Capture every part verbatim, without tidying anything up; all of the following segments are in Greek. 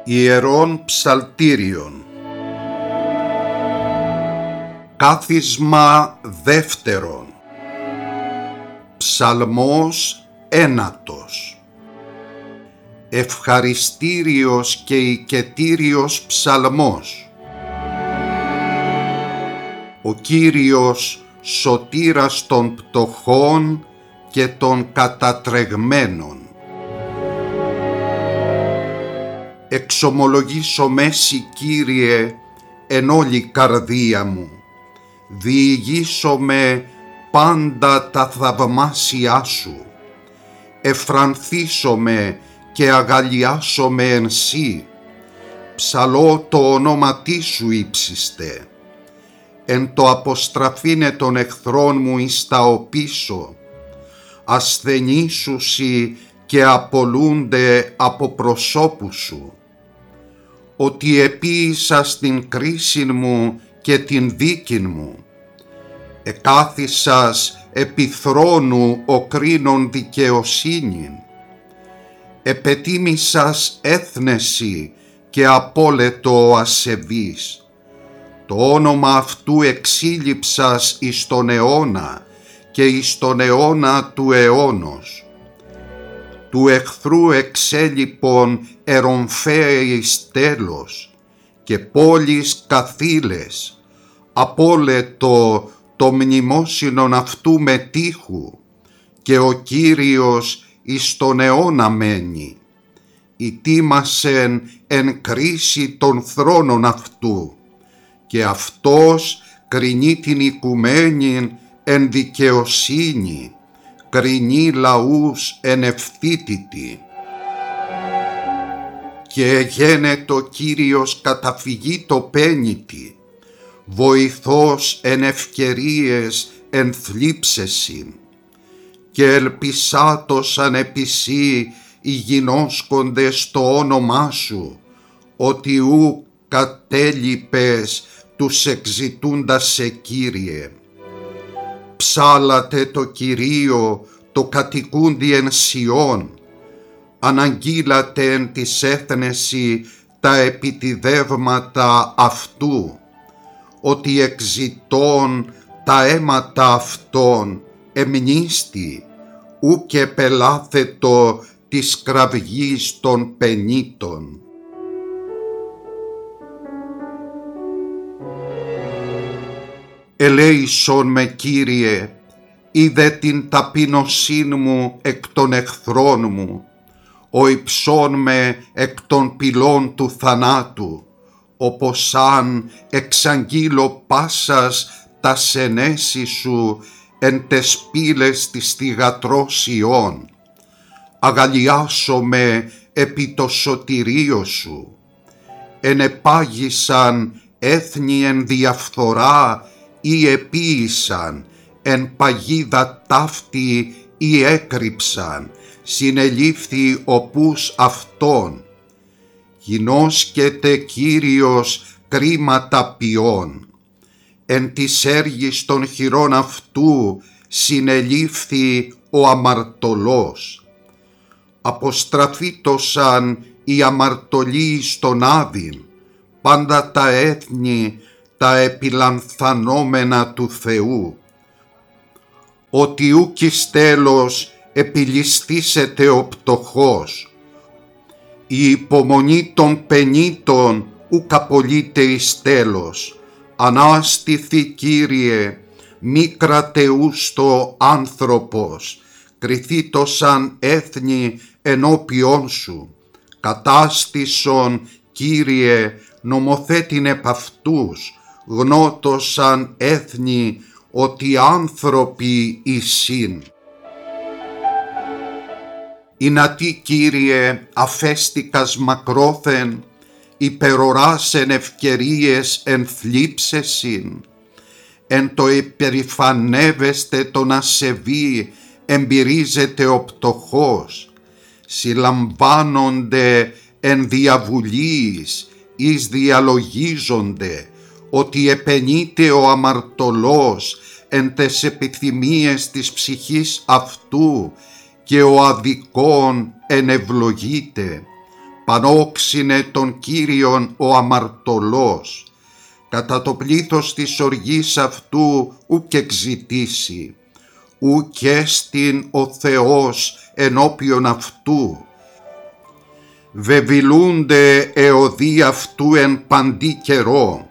Ιερών Ψαλτήριων. Κάθισμα δεύτερον. Ψαλμός ένατος. Ευχαριστήριος και οικετήριος ψαλμός. Ο Κύριος σωτήρας των πτωχών και των κατατρεγμένων. Εξομολογήσω μέση, Κύριε, εν όλη καρδία μου, διηγήσω με πάντα τα θαυμάσια σου, εφρανθήσω με και αγαλιάσω με εν σύ, ψαλώ το ονόματί σου ύψιστε, εν το αποστραφήνε των εχθρών μου εις τα οπίσω, ασθενήσουσι και απολούνται από προσώπου σου, ότι επίησα στην κρίση μου και την δίκην μου, εκάθισας επί θρόνου ο κρίνων δικαιοσύνην, επετίμησας έθνεση και απόλετο ο ασεβής, το όνομα αυτού εξήλιψας εις τον αιώνα και εις τον αιώνα του αιώνος. Του εχθρού εξέλιπων ερομφαίης τέλος και πόλεις καθήλες, απόλετο το μνημόσυνον αυτού μετήχου, και ο Κύριος εις τον αιώνα μένει, ητήμασεν εν κρίση των θρόνων αυτού, και αυτός κρινεί την οικουμένην εν δικαιοσύνη, κρινεί λαούς εν ευθύτητη. Και γένετο Κύριος καταφυγή το πένητη, βοηθός εν ευκαιρίες εν θλίψεσιν, και ελπισάτος ανεπισή οι γινώσκοντες στο όνομά σου, ότι ου κατέλειπες τους εξητούντας σε, Κύριε. Ψάλατε το Κυρίο το κατοικούντι εν Σιών, αναγγείλατε εν της έθνεση τα επιτιδεύματα αυτού, ότι εξητών τα αίματα αυτών εμνίστη, ου και πελάθετο της κραυγής των πενήτων. Ελέησον με, Κύριε, είδε την ταπείνωσήν μου εκ των εχθρών μου, ο υψών με εκ των πυλών του θανάτου, όπως αν εξαγγείλω πάσας τα σενέση σου εν τες πύλες της θυγατρός Ιών. Αγαλιάσω με επί το σωτηρίο σου. Ενεπάγησαν έθνη εν διαφθορά ή επίησαν, εν παγίδα ταύτη ή έκρυψαν, συνελήφθη οπούς αυτών. Γινώσκεται Κύριος κρίματα ποιών, εν της έργης των χειρών αυτού συνελήφθη ο αμαρτωλός. Αποστραφήτωσαν οι αμαρτωλοί στον Άδην, πάντα τα έθνη τα επιλανθανόμενα του Θεού. Ότι ουκ εις τέλος επιληστήσεται ο πτωχός, η υπομονή των πενήτων ουκ απολύται εις τέλος. Ανάστηθη, Κύριε, μη κρατεούστο άνθρωπος, κριθήτωσαν έθνη ενώπιόν σου. Κατάστησον, Κύριε, νομοθέτην επ' αυτούς, γνώτωσαν έθνη ότι άνθρωποι εισήν. Ινατί, Κύριε, αφέστικας μακρόθεν, υπεροράς εν ευκαιρίες εν θλίψεσιν, εν το υπερηφανεύεστε τον ασεβή εμπειρίζεται ο πτωχός, συλλαμβάνονται εν διαβουλείς εις διαλογίζονται, ότι επενείται ο αμαρτωλός εν τες επιθυμίες της ψυχής αυτού και ο αδικών ενευλογείται. πανόξινε τον Κύριον ο αμαρτωλός, κατά το πλήθος της οργής αυτού ουκ εξητήσει, ουκ έστιν ο Θεός ενώπιον αυτού. Βεβηλούνται εωδοί αυτού εν παντή καιρό,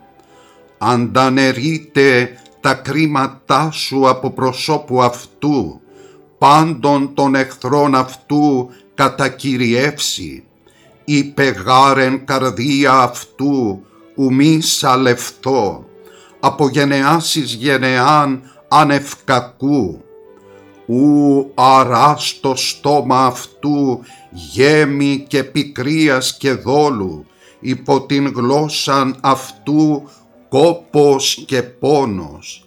αντανερείται τα κρίματά σου από προσώπου αυτού, πάντων των εχθρών αυτού κατακυριεύσει, είπε γάρεν καρδία αυτού ου μη σαλευθώ, από γενεάς εις γενεάν ανευκακού, ου αράς το στόμα αυτού γέμη και πικρίας και δόλου, υπό την γλώσσαν αυτού κόπος και πόνος.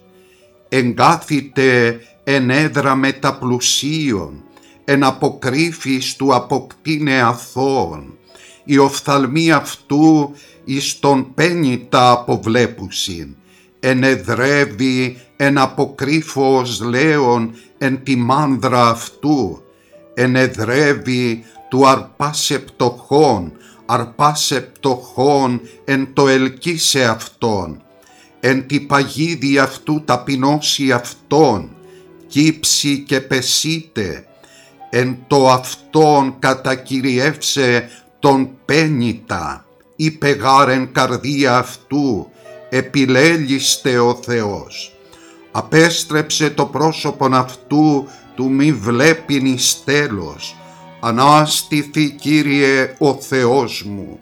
Εγκάθητε εν έδρα μεταπλουσίων, εν αποκρύφης του αποκτήνε αθώων, η οφθαλμή αυτού εις τον πένητα αποβλέπουσιν, εν εδρεύει εν αποκρύφος λέων εν τη μάνδρα αυτού, εν εδρεύει του αρπάσε πτωχών, αρπάσε πτωχών εν το ελκύσε αυτόν, εν τη παγίδι αυτού ταπεινώσει αυτόν, κύψει και πεσίτε, εν το αυτόν κατακυριεύσε τον πένητα, είπε γάρεν καρδία αυτού, επιλέλιστε ο Θεός. Απέστρεψε το πρόσωπον αυτού του μη βλέπειν εις τέλος. Ανάστηθη Κύριε ο Θεός μου,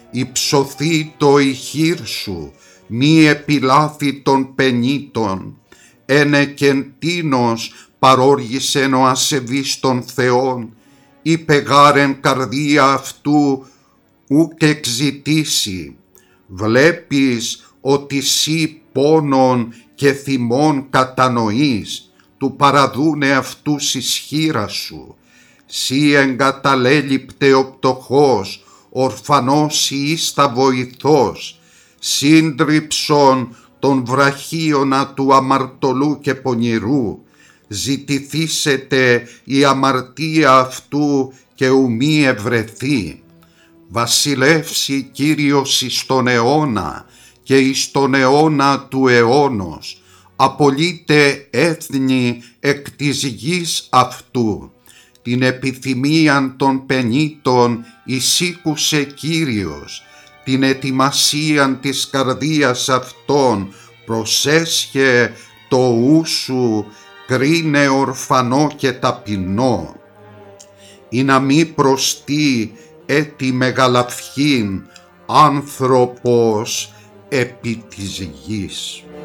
υψωθεί το ηχείρ σου, μη επιλάθη των πενήτων. Ένε κεν τίνος παρόργησεν ο ασεβής των Θεών, είπε γάρεν καρδία αυτού ουκ εξητήσει. Βλέπεις ότι σύ πόνον και θυμών κατανοείς, του παραδούνε αυτούς ισχύρα σου. Σύ εγκαταλέλειπτε ο πτωχός, ορφανός ήστα βοηθός, σύντριψον των βραχίωνα του αμαρτωλού και πονηρού, ζητηθήσετε η αμαρτία αυτού και ου μη ευρεθεί. Βασιλεύσει Κύριος εις τον αιώνα και εις τον αιώνα του αιώνος, απολύτε έθνη εκ της γης αυτού. Την επιθυμίαν των πενήτων εισήκουσε Κύριος, την ετοιμασίαν της καρδίας αυτών προσέσχε το ου σου, κρίνε ορφανό και ταπεινό. Ή να μη προστεί έτη μεγαλαυχήν άνθρωπος επί της γης.